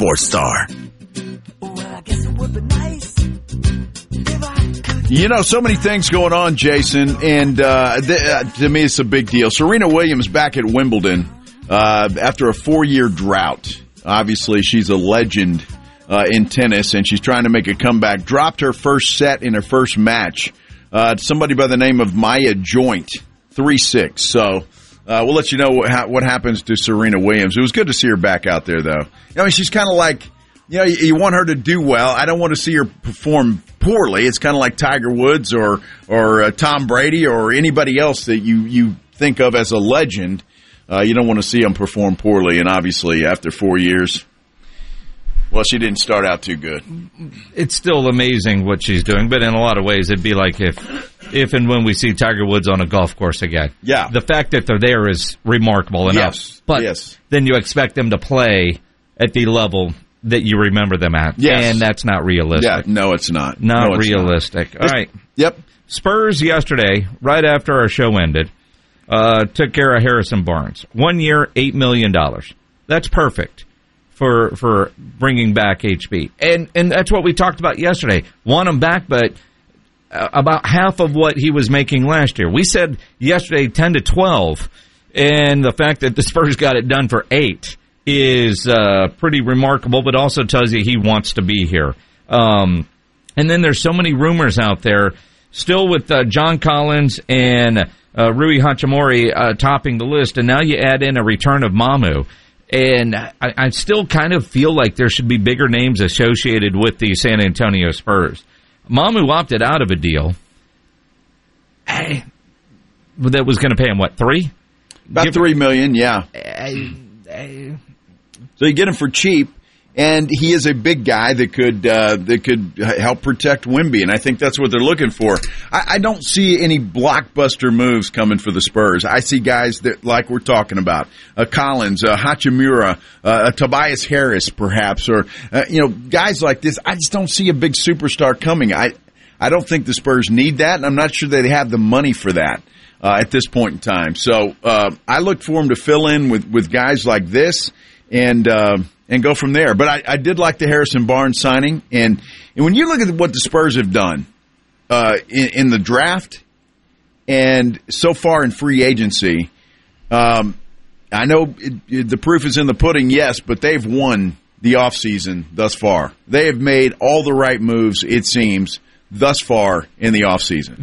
Sports Star. You know, so many things going on, Jason, and to me it's a big deal. Serena Williams back at Wimbledon after a 4-year drought. Obviously, she's a legend in tennis, and she's trying to make a comeback. Dropped her first set in her first match. Somebody by the name of Maya Joint, 3-6. So we'll let you know what happens to Serena Williams. It was good to see her back out there, though. I mean, she's kind of like, you know, you want her to do well. I don't want to see her perform poorly. It's kind of like Tiger Woods or Tom Brady or anybody else that you think of as a legend. You don't want to see them perform poorly, and obviously after 4 years, well, she didn't start out too good. It's still amazing what she's doing, but in a lot of ways, it'd be like if and when we see Tiger Woods on a golf course again. Yeah. The fact that they're there is remarkable enough. Yes. But yes. Then you expect them to play at the level that you remember them at. Yes. And that's not realistic. Yeah, no, it's not. Not realistic. All right. Yep. Spurs yesterday, right after our show ended, took care of Harrison Barnes. 1 year, $8 million. That's perfect for bringing back HB. And that's what we talked about yesterday. Want him back, but about half of what he was making last year. We said yesterday 10 to 12, and the fact that the Spurs got it done for 8 is pretty remarkable, but also tells you he wants to be here. And then there's so many rumors out there, still with John Collins and Rui Hachimura topping the list, and now you add in a return of Mamu. And I still kind of feel like there should be bigger names associated with the San Antonio Spurs. Mamu opted out of a deal that was going to pay him, what, 3? About $3 million, yeah. So you get him for cheap, and he is a big guy that could help protect Wemby, and I think that's what they're looking for. I don't see any blockbuster moves coming for the Spurs. I see guys that, like we're talking about, Collins, Hachimura, Tobias Harris, perhaps, or guys like this. I just don't see a big superstar coming. I don't think the Spurs need that, and I'm not sure they have the money for that at this point in time. So I look for them to fill in with guys like this and go from there. But I did like the Harrison Barnes signing. And when you look at what the Spurs have done in the draft and so far in free agency, I know the proof is in the pudding, yes, but they've won the offseason thus far. They have made all the right moves, it seems, thus far in the offseason.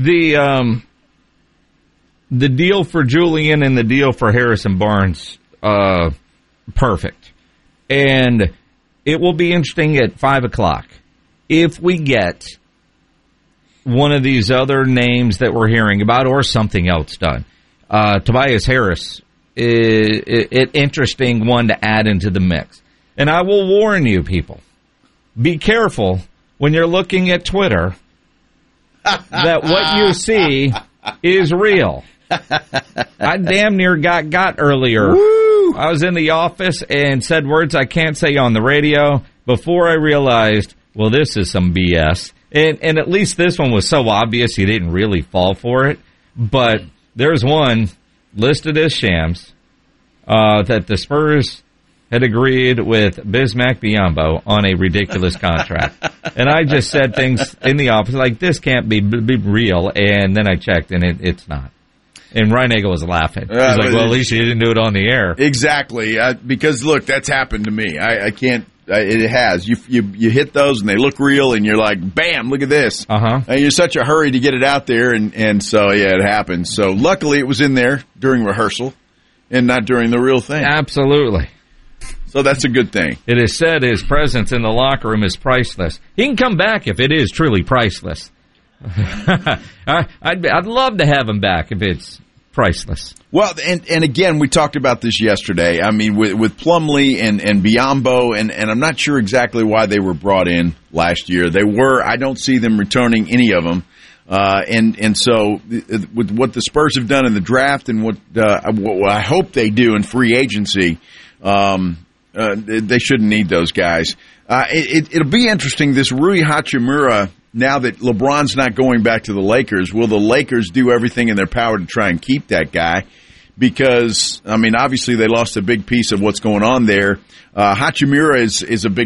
The deal for Julian and the deal for Harrison Barnes, perfect. And it will be interesting at 5 o'clock if we get one of these other names that we're hearing about or something else done. Tobias Harris is an interesting one to add into the mix. And I will warn you, people, be careful when you're looking at Twitter that what you see is real. I damn near got earlier. Woo! I was in the office and said words I can't say on the radio before I realized, well, this is some BS. And at least this one was so obvious you didn't really fall for it. But there's one listed as shams that the Spurs had agreed with Bismack Biyombo on a ridiculous contract. And I just said things in the office like, this can't be real. And then I checked, and it's not. And Reinagel was laughing. He's like, well, at least you didn't do it on the air. Exactly. Because, look, that's happened to me. I can't. It has. You hit those, and they look real, and you're like, bam, look at this. Uh-huh. And you're in such a hurry to get it out there, and so, yeah, it happens. So, luckily, it was in there during rehearsal and not during the real thing. Absolutely. So that's a good thing. It is said his presence in the locker room is priceless. He can come back if it is truly priceless. I'd love to have him back if it's priceless. Well, and again, we talked about this yesterday. I mean, with Plumlee and Biyombo, and I'm not sure exactly why they were brought in last year. They were. I don't see them returning any of them. And so with what the Spurs have done in the draft and what I hope they do in free agency, they shouldn't need those guys. It'll be interesting, this Rui Hachimura. Now that LeBron's not going back to the Lakers, will the Lakers do everything in their power to try and keep that guy? Because, I mean, obviously they lost a big piece of what's going on there. Hachimura is a big